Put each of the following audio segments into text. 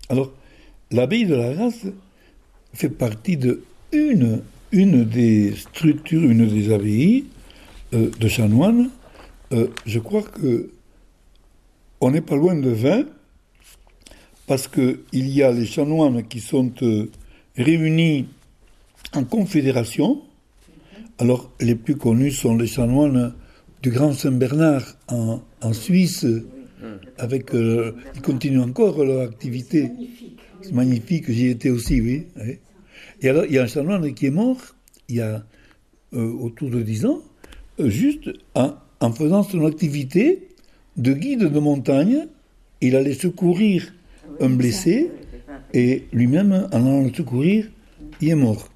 Alors, l'abbaye de la Grâce fait partie de une des structures, une des abbayes de chanoines. Je crois que on n'est pas loin de 20, parce qu'il y a les chanoines qui sont réunis en confédération. Alors, les plus connus sont les chanoines du Grand Saint-Bernard en Suisse, avec, ils continuent encore leur activité. C'est magnifique, j'y étais aussi, oui. Et alors, il y a un chanoine qui est mort, il y a autour de 10 ans, juste en faisant son activité de guide de montagne. Il allait secourir un blessé, et lui-même, en allant le secourir, il est mort.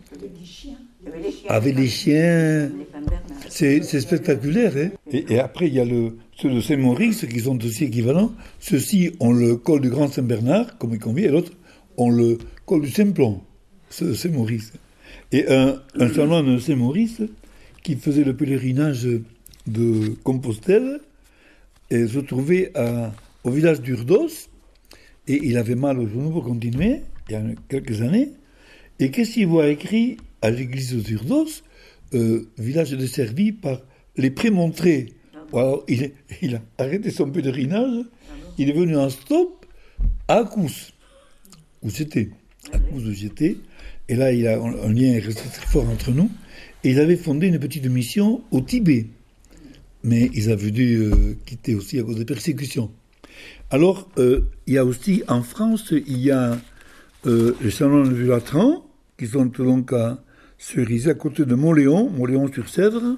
Avec des chiens. C'est spectaculaire. Hein. Et après, il y a ceux de Saint-Maurice qui sont aussi équivalents. Ceux-ci ont le col du Grand Saint-Bernard, comme il convient, et l'autre ont le col du Simplon, ceux de Saint-Maurice. Et un chanoine de Saint-Maurice qui faisait le pèlerinage de Compostelle et se trouvait au village d'Urdos, et il avait mal au genou pour continuer, il y a quelques années. Et qu'est-ce qu'il voit écrit à l'église d'Urdos, village desservi par les Prémontrés. Alors, il a arrêté son pèlerinage, il est venu en stop à Cous, où j'étais. À Cous où j'étais. Et là, il a un lien resté très fort entre nous. Et il avait fondé une petite mission au Tibet. Mais ils avaient dû quitter aussi à cause des persécutions. Alors, il y a aussi, en France, il y a les chanoines du Latran, qui sont donc à Cerisy, à côté de Montléon-sur-Sèvre.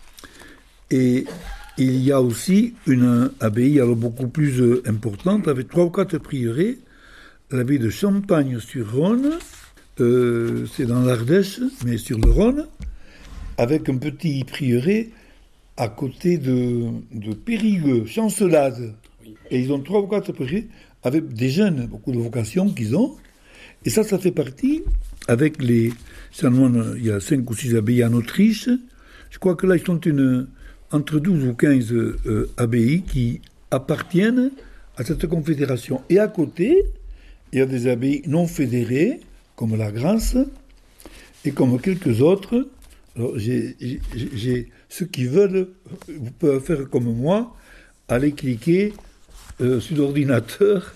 Et il y a aussi une abbaye alors beaucoup plus importante, avec 3 ou 4 prieurés, l'abbaye de Champagne-sur-Rhône, c'est dans l'Ardèche, mais sur le Rhône, avec un petit prieuré à côté de Périgueux, Chancelade. Et ils ont 3 ou 4 prieurés, avec des jeunes, beaucoup de vocations qu'ils ont. Et ça fait partie, avec les chanoines, il y a 5 ou 6 abbayes en Autriche. Je crois que là, ils sont entre 12 ou 15 abbayes qui appartiennent à cette confédération. Et à côté, il y a des abbayes non fédérées, comme la Grâce, et comme quelques autres. Alors, ceux qui veulent, vous pouvez faire comme moi, aller cliquer sur l'ordinateur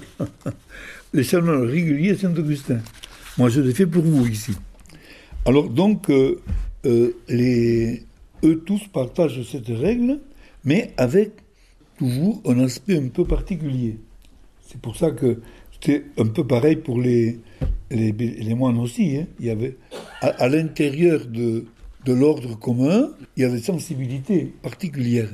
les chanoines réguliers Saint-Augustin. Moi, je l'ai fait pour vous ici. Alors, donc, eux tous partagent cette règle, mais avec toujours un aspect un peu particulier. C'est pour ça que c'était un peu pareil pour les moines aussi. Hein. Il y avait, à l'intérieur de l'ordre commun, il y a des sensibilités particulières.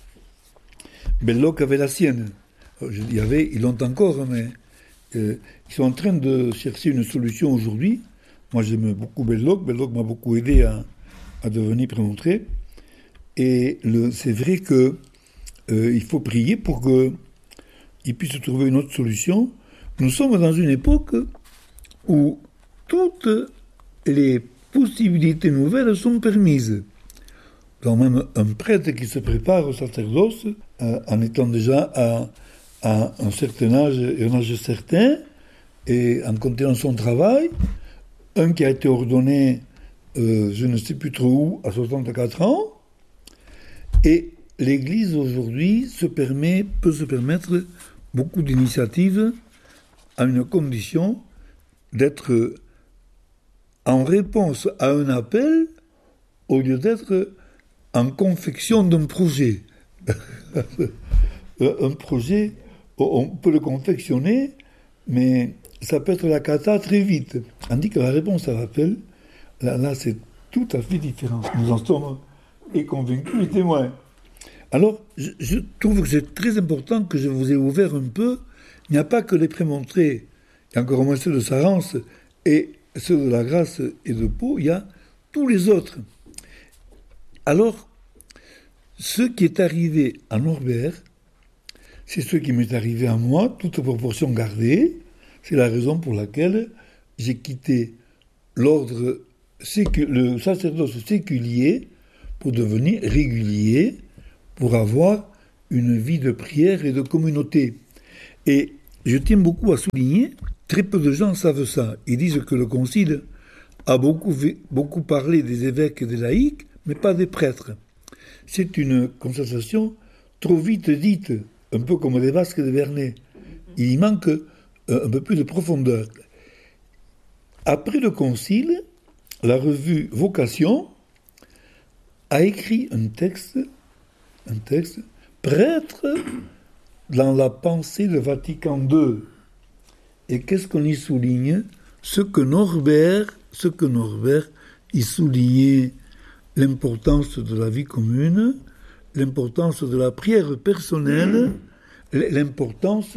Belloc avait la sienne. Ils l'ont encore, mais ils sont en train de chercher une solution aujourd'hui. Moi, j'aime beaucoup Belloc. Belloc m'a beaucoup aidé à devenir prémontré. Et c'est vrai que il faut prier pour qu'ils puissent trouver une autre solution. Nous sommes dans une époque où toutes les possibilités nouvelles sont permises. Donc même un prêtre qui se prépare au sacerdoce, en étant déjà à un certain âge et un âge certain, et en continuant son travail, un qui a été ordonné, je ne sais plus trop où, à 64 ans, et l'Église aujourd'hui peut se permettre beaucoup d'initiatives à une condition d'être en réponse à un appel au lieu d'être en confection d'un projet. Un projet, on peut le confectionner, mais ça peut être la cata très vite. Tandis que la réponse à l'appel, là c'est tout à fait différent. Nous en sommes convaincus les témoins. Alors, je trouve que c'est très important que je vous ai ouvert un peu. Il n'y a pas que les prémontrés, il y a encore moins ceux de Sarance et ceux de la Grâce et de Pau, il y a tous les autres. Alors, ce qui est arrivé à Norbert, c'est ce qui m'est arrivé à moi, toute proportion gardée. C'est la raison pour laquelle j'ai quitté le sacerdoce séculier pour devenir régulier, pour avoir une vie de prière et de communauté. Et je tiens beaucoup à souligner, très peu de gens savent ça. Ils disent que le Concile a beaucoup parlé des évêques et des laïcs, mais pas des prêtres. C'est une constatation trop vite dite, un peu comme les Basques de Vernet. Il y manque un peu plus de profondeur. Après le Concile, la revue Vocation a écrit un texte, prêtre dans la pensée de Vatican II. Et qu'est-ce qu'on y souligne? Ce que Norbert y soulignait l'importance de la vie commune, l'importance de la prière personnelle, l'importance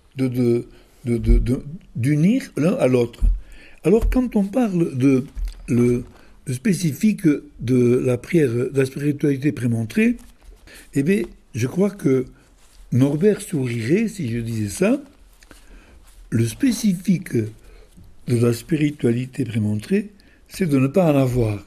d'unir l'un à l'autre. Alors, quand on parle de spécifique de la prière, de la spiritualité prémontrée, eh bien, je crois que Norbert sourirait si je disais ça. Le spécifique de la spiritualité prémontrée, c'est de ne pas en avoir.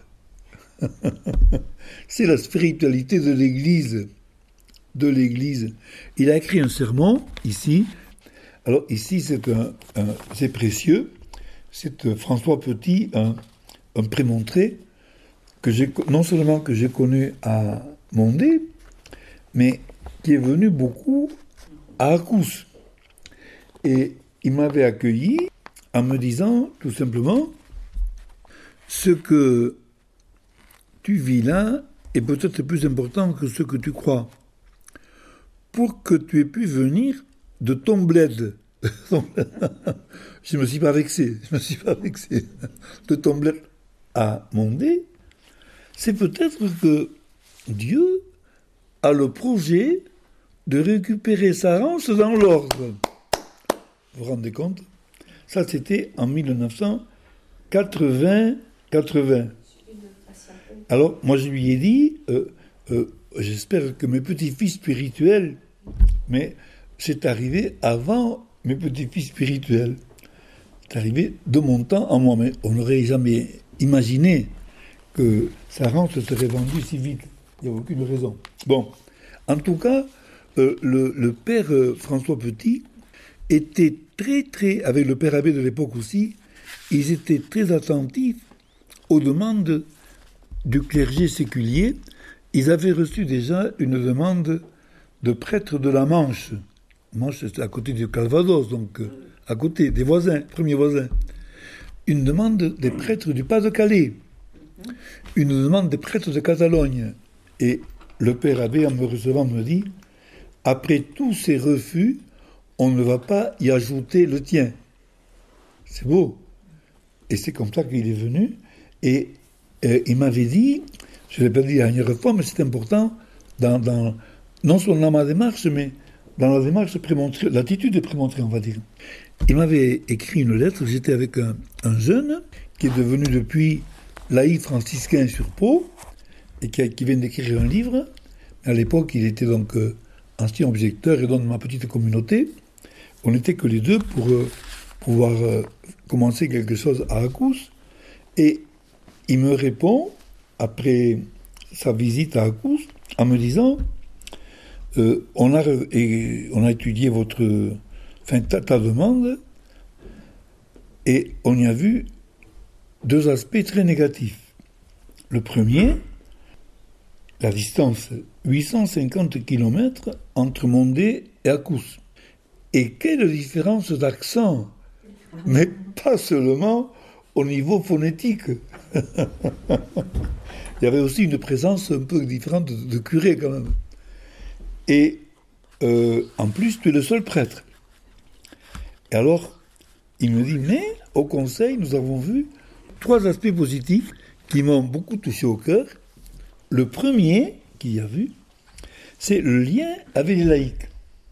C'est la spiritualité de l'Église. Il a écrit un sermon, ici. Alors, ici, c'est précieux. C'est François Petit, un prémontré, non seulement que j'ai connu à Mondé, mais qui est venu beaucoup à Accous. Et il m'avait accueilli en me disant, tout simplement, ce que tu vis là est peut-être plus important que ce que tu crois. Pour que tu aies pu venir de ton bled. Je ne me suis pas vexé. De ton bled à Mondé, c'est peut-être que Dieu a le projet de récupérer sa ranche dans l'ordre. Vous vous rendez compte? Ça, c'était en 1980. Alors, moi, je lui ai dit, j'espère que mes petits-fils spirituels, mais c'est arrivé avant mes petits-fils spirituels. C'est arrivé de mon temps en moi, mais on n'aurait jamais imaginé que sa rente serait vendue si vite. Il n'y a aucune raison. Bon, en tout cas, le père François Petit était très, avec le père abbé de l'époque aussi, ils étaient très attentifs aux demandes du clergé séculier. Ils avaient reçu déjà une demande de prêtres de la Manche. Manche, c'est à côté du Calvados, donc à côté des voisins, premiers voisins. Une demande des prêtres du Pas-de-Calais. Une demande des prêtres de Catalogne. Et le père abbé, en me recevant, me dit, après tous ces refus, on ne va pas y ajouter le tien. C'est beau. Et c'est comme ça qu'il est venu. Et il m'avait dit, je ne l'ai pas dit la dernière fois, mais c'est important, non seulement dans ma démarche, mais dans la démarche prémontrée, l'attitude prémontrée, on va dire. Il m'avait écrit une lettre, j'étais avec un jeune qui est devenu depuis laïc franciscain sur Pau, et qui vient d'écrire un livre. À l'époque, il était donc ancien objecteur et dans ma petite communauté. On n'était que les deux pour pouvoir commencer quelque chose à Accous. Et il me répond, après sa visite à Accous, en me disant on a étudié ta demande et on y a vu deux aspects très négatifs. Le premier, la distance 850 km entre Mondé et Accous. Et quelle différence d'accent! Mais pas seulement au niveau phonétique. Il y avait aussi une présence un peu différente de curé quand même. Et en plus, tu es le seul prêtre. Et alors, il me dit, mais au conseil, nous avons vu 3 aspects positifs qui m'ont beaucoup touché au cœur. Le premier qu'il y a vu, c'est le lien avec les laïcs.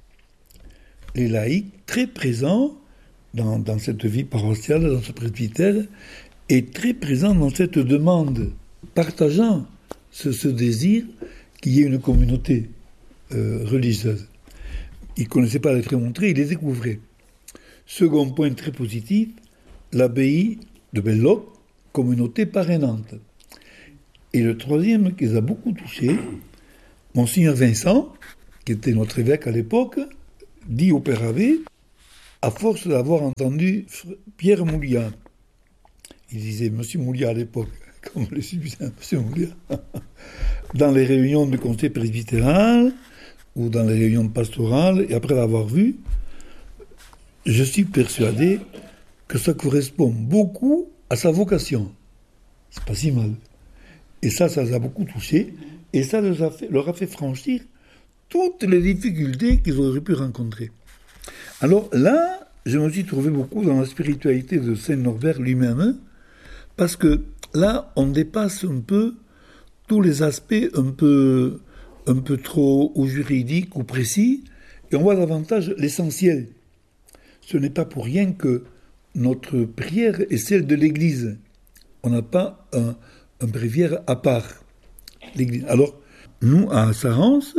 Les laïcs très présents dans cette vie paroissiale, dans ce presbytère, et très présents dans cette demande, partageant ce désir qu'il y ait une communauté religieuse. Ils ne connaissaient pas les Prémontrés, ils les découvraient. Second point très positif, l'abbaye de Belloc, communauté parrainante. Et le troisième qui les a beaucoup touchés, Monseigneur Vincent, qui était notre évêque à l'époque, dit au père abbé, à force d'avoir entendu Pierre Mouliat, il disait Monsieur Mouliat à l'époque, comme les Subisins, Monsieur Mouliat, dans les réunions du conseil presbytéral ou dans les réunions pastorales, et après l'avoir vu, je suis persuadé que ça correspond beaucoup à sa vocation. C'est pas si mal. Et ça les a beaucoup touchés, et ça leur a fait franchir toutes les difficultés qu'ils auraient pu rencontrer. Alors là, je me suis trouvé beaucoup dans la spiritualité de Saint-Norbert lui-même, parce que là, on dépasse un peu tous les aspects un peu trop ou juridiques ou précis, et on voit davantage l'essentiel. Ce n'est pas pour rien que notre prière est celle de l'Église. On n'a pas un bréviaire à part, l'Église. Alors, nous, à Sarance,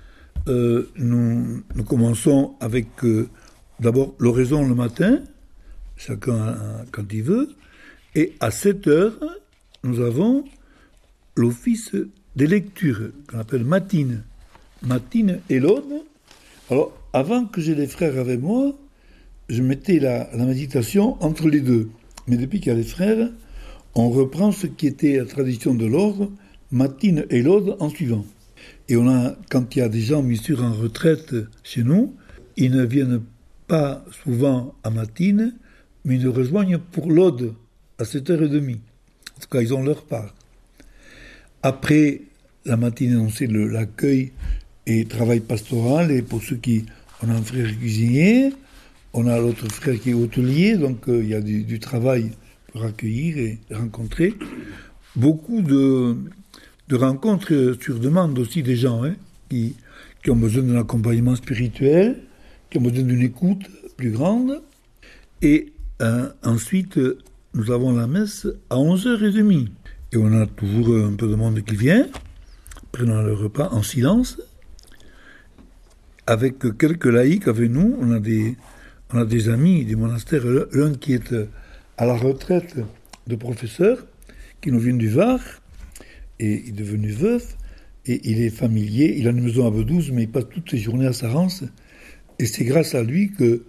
nous commençons avec d'abord l'oraison le matin, chacun quand il veut, et à 7h, nous avons l'office des lectures, qu'on appelle matine. Matine et l'aune. Alors, avant que j'ai les frères avec moi, je mettais la méditation entre les deux. Mais depuis qu'il y a les frères, on reprend ce qui était la tradition de l'ordre, matine et l'aune en suivant. Et quand il y a des gens, bien sûr, en retraite chez nous, ils ne viennent pas souvent à matine, mais ils nous rejoignent pour l'aude à 7h30. En tout cas, ils ont leur part. Après la matinée, on sait l'accueil et travail pastoral. Et pour ceux qui... On a un frère cuisinier, on a l'autre frère qui est hôtelier, donc il y a du travail pour accueillir et rencontrer. Beaucoup de rencontres sur demande aussi des gens qui ont besoin d'un accompagnement spirituel, qui ont besoin d'une écoute plus grande. Et ensuite, nous avons la messe à 11h30. Et on a toujours un peu de monde qui vient, prenant le repas en silence. Avec quelques laïcs avec nous, on a des amis du monastère, l'un qui est à la retraite de professeur, qui nous vient du Var, et il est devenu veuf, et il est familier, il a une maison à Bedouze, mais il passe toutes ses journées à Sarance, et c'est grâce à lui que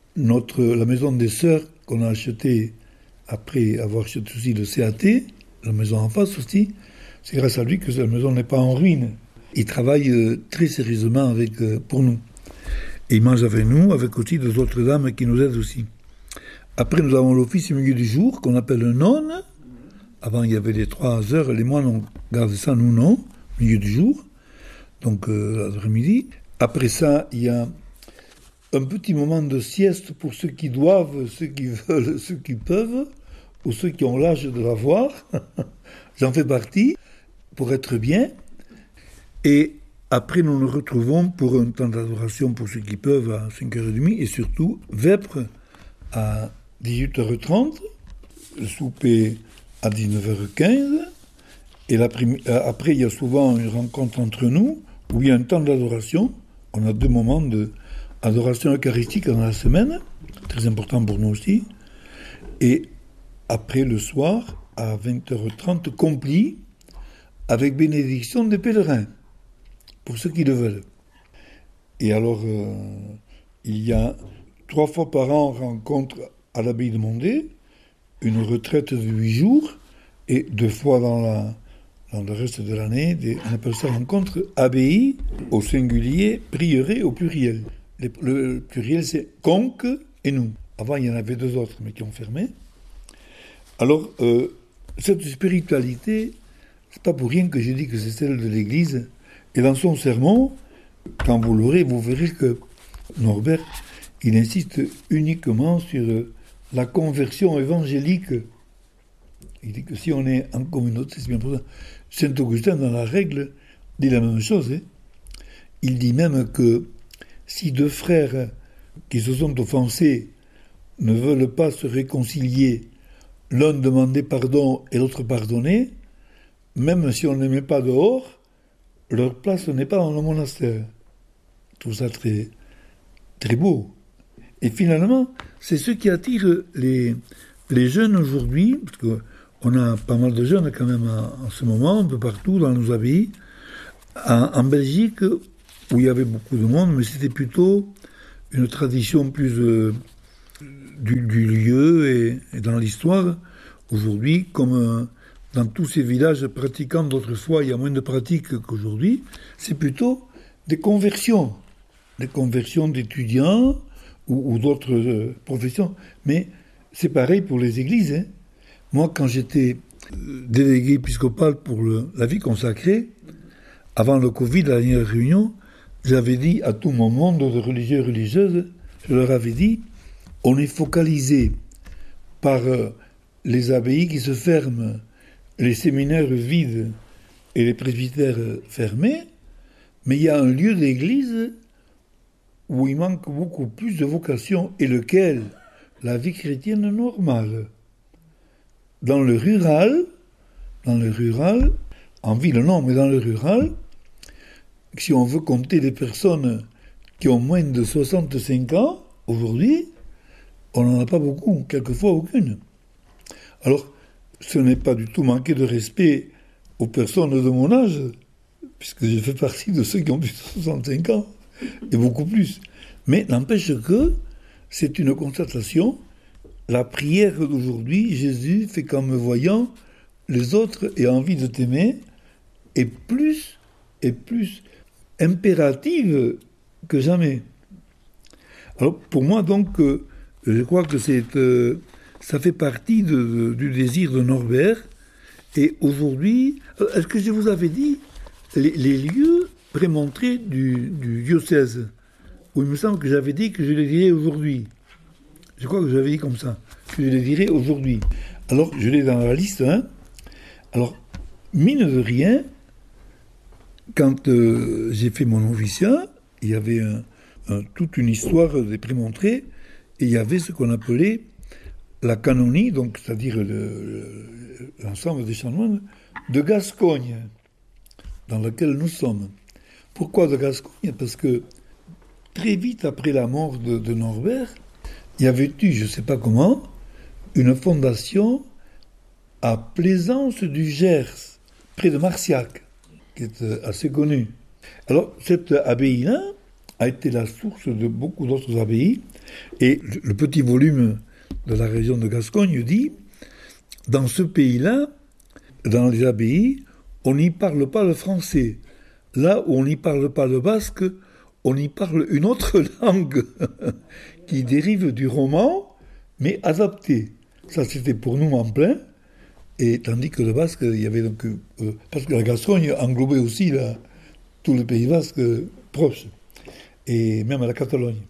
la maison des sœurs qu'on a achetée après avoir acheté aussi le CAT, la maison en face aussi, c'est grâce à lui que cette maison n'est pas en ruine. Il travaille très sérieusement pour nous. Et il mange avec nous, avec aussi des autres dames qui nous aident aussi. Après, nous avons l'office au milieu du jour, qu'on appelle le nonne. Avant, il y avait les 3 heures, les moines ont gardé ça, nous non, au milieu du jour, donc l'après-midi. Après ça, il y a un petit moment de sieste pour ceux qui doivent, ceux qui veulent, ceux qui peuvent, ou ceux qui ont l'âge de l'avoir. J'en fais partie, pour être bien. Et après, nous nous retrouvons pour un temps d'adoration pour ceux qui peuvent à 5h30, et surtout, vêpres à 18h30, le souper à 19h15, et après, il y a souvent une rencontre entre nous, où il y a un temps d'adoration. On a 2 moments d'adoration eucharistique dans la semaine, très important pour nous aussi. Et après, le soir, à 20h30, complis, avec bénédiction des pèlerins, pour ceux qui le veulent. Et alors, il y a 3 fois par an, rencontre à l'abbaye de Mondé, une retraite de 8 jours, et 2 fois dans le reste de l'année, on appelle ça rencontre abbaye au singulier, prieuré au pluriel. Le pluriel, c'est conque et nous. Avant, il y en avait 2 autres, mais qui ont fermé. Alors, cette spiritualité, c'est pas pour rien que j'ai dit que c'est celle de l'Église. Et dans son sermon, quand vous l'aurez, vous verrez que Norbert, il insiste uniquement sur la conversion évangélique. Il dit que si on est en communauté, c'est bien pour ça. Saint Augustin, dans la règle, dit la même chose. Il dit même que si 2 frères qui se sont offensés ne veulent pas se réconcilier, l'un demander pardon et l'autre pardonner, même si on ne les met pas dehors, leur place n'est pas dans le monastère. Je trouve ça très, très beau. Et finalement, c'est ce qui attire les jeunes aujourd'hui, parce qu'on a pas mal de jeunes quand même en ce moment, un peu partout dans nos abbayes. En Belgique, où il y avait beaucoup de monde, mais c'était plutôt une tradition plus du lieu et dans l'histoire. Aujourd'hui, comme dans tous ces villages pratiquants d'autrefois, il y a moins de pratiques qu'aujourd'hui, c'est plutôt des conversions d'étudiants ou d'autres professions. Mais c'est pareil pour les églises. Hein. Moi, quand j'étais délégué épiscopal pour la vie consacrée, avant le Covid, à la dernière réunion, j'avais dit à tout mon monde de religieux et religieuses, je leur avais dit, on est focalisé par les abbayes qui se ferment, les séminaires vides et les presbytères fermés, mais il y a un lieu d'église où il manque beaucoup plus de vocation, et lequel? La vie chrétienne normale. Dans le rural, en ville non, mais dans le rural, si on veut compter des personnes qui ont moins de 65 ans, aujourd'hui, on n'en a pas beaucoup, quelquefois aucune. Alors, ce n'est pas du tout manquer de respect aux personnes de mon âge, puisque je fais partie de ceux qui ont plus de 65 ans, et beaucoup plus. Mais n'empêche que c'est une constatation. La prière d'aujourd'hui, Jésus fait qu'en me voyant, les autres aient envie de t'aimer, est plus impérative que jamais. Alors pour moi donc, je crois que ça fait partie du désir de Norbert. Et aujourd'hui, est-ce que je vous avais dit les lieux prémontrés du diocèse, où il me semble que j'avais dit que je les dirais aujourd'hui. Je crois que j'avais dit comme ça, que je les dirais aujourd'hui. Alors, je l'ai dans la liste. Hein. Alors, mine de rien, quand j'ai fait mon noviciat, il y avait toute une histoire des prémontrés, et il y avait ce qu'on appelait la canonie, donc c'est-à-dire l'ensemble des chanoines de Gascogne, dans lequel nous sommes. Pourquoi de Gascogne? Parce que très vite après la mort de Norbert, il y avait eu, je ne sais pas comment, une fondation à Plaisance du Gers, près de Marciac, qui est assez connue. Alors, cette abbaye-là a été la source de beaucoup d'autres abbayes, et le petit volume de la région de Gascogne dit, dans ce pays-là, dans les abbayes, on n'y parle pas le français. Là où on n'y parle pas le basque, on y parle une autre langue qui dérive du roman, mais adaptée. Ça, c'était pour nous en plein. Et tandis que le basque, il y avait donc... parce que la Gascogne englobait aussi tout le Pays basque proche, et même la Catalogne.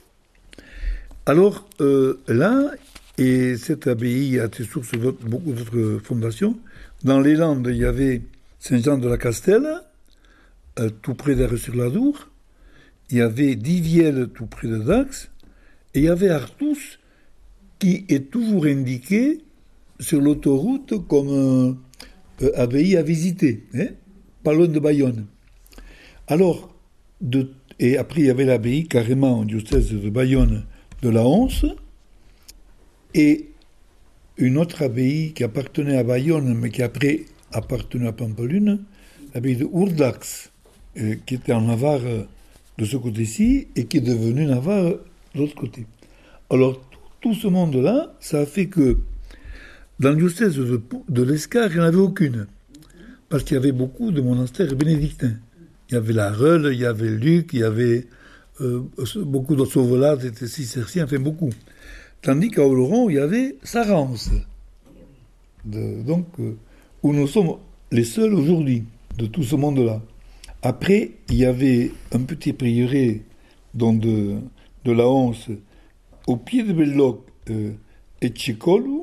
Alors, là, et cette abbaye a été source de beaucoup d'autres fondations. Dans les Landes, il y avait Saint-Jean-de-la-Castelle, tout près d'Arres-sur-l'Adour. Il y avait Diviel, tout près de Dax. Et il y avait Artous, qui est toujours indiqué sur l'autoroute comme abbaye à visiter, hein, pas loin de Bayonne. Alors, et après il y avait l'abbaye carrément au diocèse de Bayonne de la Honse, et une autre abbaye qui appartenait à Bayonne, mais qui après appartenait à Pampelune, l'abbaye de Urdax, qui était en Navarre de ce côté-ci, et qui est devenue Navarre de l'autre côté. Alors, tout ce monde-là, ça a fait que dans le diocèse de l'Escar, il n'y en avait aucune, parce qu'il y avait beaucoup de monastères bénédictins. Il y avait la Reule, il y avait Luc, il y avait beaucoup d'autres Sauvelades, c'était cisterciens, enfin beaucoup. Tandis qu'à Oloron, il y avait Sarance, donc où nous sommes les seuls aujourd'hui de tout ce monde-là. Après, il y avait un petit prieuré de la Honse, au pied de Belloc, Etchekolu,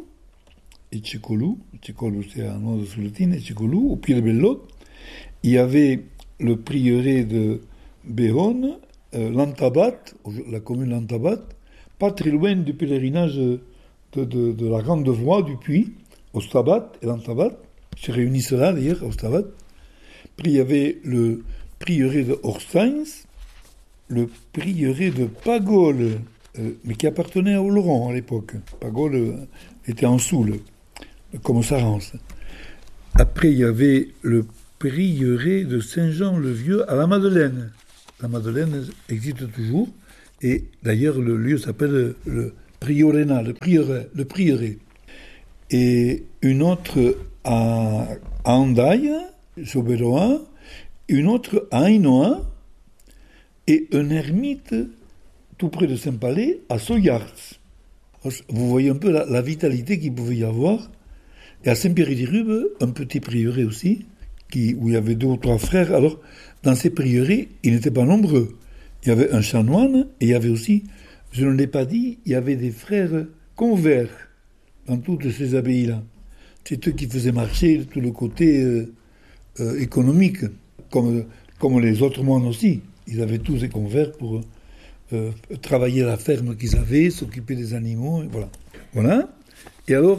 c'est un nom de Souletine, Etchekolu, au pied de Belloc. Il y avait le prieuré de Béronne, l'Antabat, la commune d'Antabat, pas très loin du pèlerinage de la Grande Voie du Puy, au Stabat et l'Antabat. Ils se réunissent là, d'ailleurs, au Stabat. Puis il y avait le prieuré de Horsteins, le prieuré de Pagole, mais qui appartenait à Oloron à l'époque. Pagole était en Soule, comme Sarance. Après, il y avait le prieuré de Saint-Jean-le-Vieux à la Madeleine. La Madeleine existe toujours. Et d'ailleurs, le lieu s'appelle le Prioréna, le prieuré. Et une autre à Hendaye, Soberoa, une autre à Ainoa, et une ermite tout près de Saint-Palais, à Soyarts. Vous voyez un peu la vitalité qu'il pouvait y avoir. Et à Saint-Pierre-des-Rubes, un petit prieuré aussi, où il y avait 2 ou 3 frères. Alors, dans ces prieurés, ils n'étaient pas nombreux. Il y avait un chanoine, et il y avait aussi, je ne l'ai pas dit, il y avait des frères convers dans toutes ces abbayes-là. C'est eux qui faisaient marcher tout le côté économique, comme les autres moines aussi. Ils avaient tous des convers pour travailler la ferme qu'ils avaient, s'occuper des animaux, et voilà. Voilà. Et alors,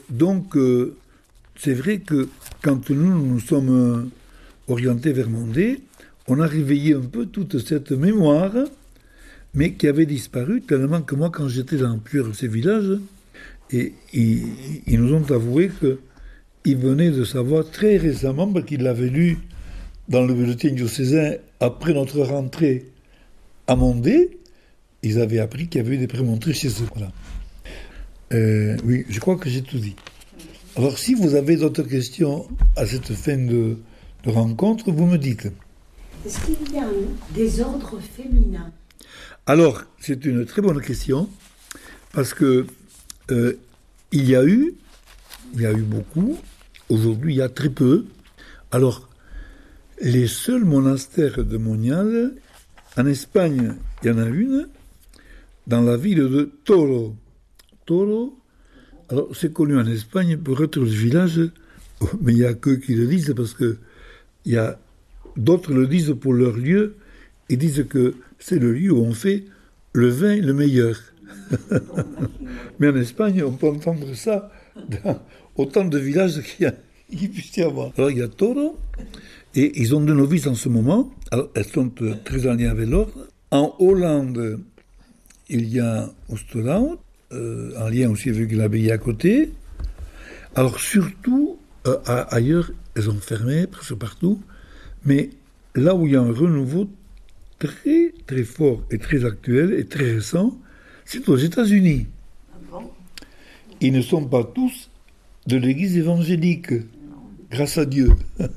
c'est vrai que quand nous sommes orientés vers Mondé, on a réveillé un peu toute cette mémoire, mais qui avait disparu tellement que moi, quand j'étais dans plusieurs de ces villages, et ils nous ont avoué qu'ils venaient de savoir très récemment, parce qu'ils l'avaient lu dans le bulletin diocésain après notre rentrée à Mondé, ils avaient appris qu'il y avait eu des prémontrés chez eux. Voilà. Oui, je crois que j'ai tout dit. Alors, si vous avez d'autres questions à cette fin de rencontre, vous me dites. Est-ce qu'il y a des ordres féminins ? Alors, c'est une très bonne question, parce que il y a eu beaucoup, aujourd'hui il y a très peu. Alors, les seuls monastères de Monial, en Espagne, il y en a une, dans la ville de Toro. Toro, alors c'est connu en Espagne pour être le village, mais il n'y a que qui le disent, parce que il y a d'autres le disent pour leur lieu, ils disent que c'est le lieu où on fait le vin le meilleur. Mais en Espagne, on peut entendre ça dans autant de villages qu'il puisse y avoir. Alors il y a Toro, et ils ont 2 novices en ce moment. Alors, elles sont très en lien avec l'ordre. En Hollande, il y a Oosterhout, en lien aussi avec l'abbaye à côté. Alors surtout, ailleurs, elles ont fermé, presque partout. Mais là où il y a un renouveau très très fort et très actuel et très récent, c'est aux États-Unis. Ils ne sont pas tous de l'église évangélique, grâce à Dieu.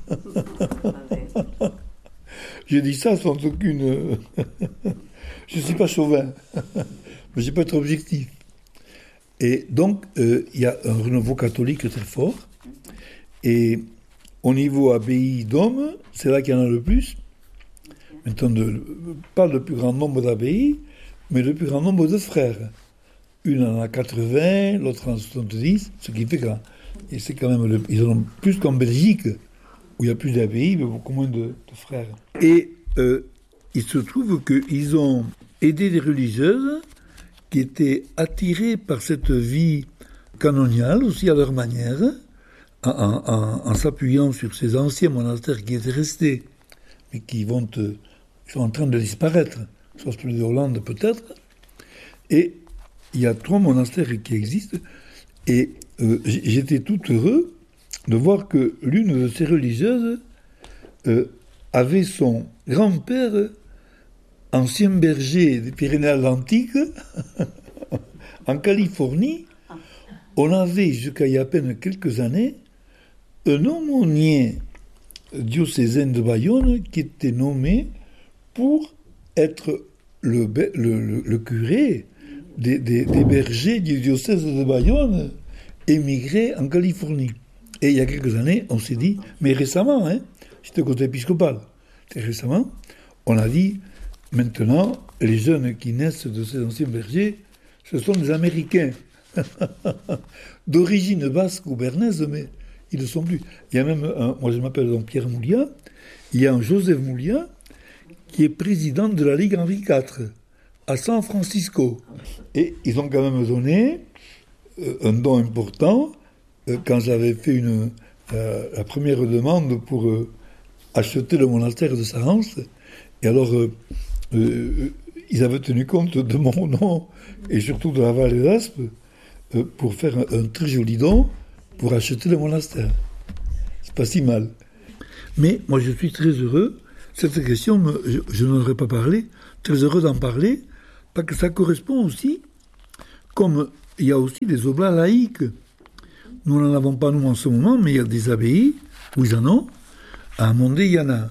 Je dis ça sans aucune... Je ne suis pas chauvin, mais je peux être objectif. Et donc, il y a un renouveau catholique très fort. Et au niveau abbaye d'hommes, c'est là qu'il y en a le plus. Maintenant, pas le plus grand nombre d'abbayes, mais le plus grand nombre de frères. Une en a 80, l'autre en 70, ce qui fait que et c'est quand même ils en ont plus qu'en Belgique, où il y a plus d'abbayes, mais beaucoup moins de frères. Et il se trouve qu'ils ont aidé des religieuses qui étaient attirées par cette vie canoniale, aussi à leur manière, en s'appuyant sur ces anciens monastères qui étaient restés, mais qui sont en train de disparaître, soit celui de Hollande peut-être. Et il y a 3 monastères qui existent, et j'étais tout heureux de voir que l'une de ces religieuses avait son grand-père, ancien berger des Pyrénées-Atlantiques, en Californie. On avait, jusqu'à il y a à peine quelques années, un aumônier diocésain de Bayonne qui était nommé pour être le curé des bergers du diocèse de Bayonne émigrés en Californie. Et il y a quelques années, on s'est dit, mais récemment, c'était côté épiscopal, très récemment, on a dit, maintenant, les jeunes qui naissent de ces anciens bergers, ce sont des Américains, d'origine basque ou bernaise, mais ils ne sont plus. Il y a même moi je m'appelle donc Pierre Mouliat, il y a un Joseph Mouliat qui est président de la Ligue Henri IV à San Francisco. Et ils ont quand même donné un don important quand j'avais fait la première demande pour acheter le monastère de Sarance. Et alors, ils avaient tenu compte de mon nom et surtout de la vallée d'Aspe pour faire un très joli don pour acheter le monastère. C'est pas si mal. Mais moi, je suis très heureux. Cette question, je n'en aurais pas parlé. Très heureux d'en parler Parce que ça correspond aussi, comme il y a aussi des oblats laïques. Nous n'en avons pas nous en ce moment, mais il y a des abbayes où ils en ont, à Mondéiana.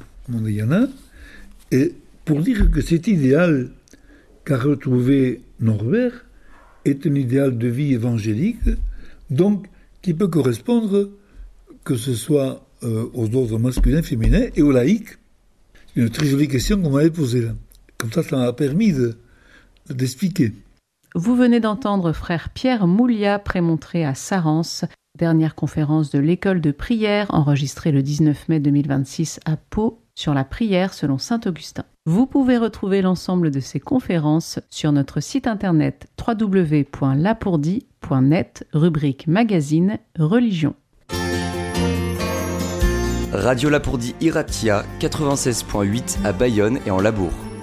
Et pour dire que cet idéal qu'a retrouvé Norbert est un idéal de vie évangélique, donc qui peut correspondre que ce soit aux ordres masculins, féminins et aux laïcs. C'est une très jolie question qu'on m'avait posée là. Comme ça m'a permis d'expliquer. Vous venez d'entendre frère Pierre Mouliat prémontré à Sarance, dernière conférence de l'école de prière enregistrée le 19 mai 2026 à Pau sur la prière selon saint Augustin. Vous pouvez retrouver l'ensemble de ces conférences sur notre site internet www.lapourdie.net, rubrique magazine religion. Radio Lapourdie Iratia 96.8 à Bayonne et en Labourd.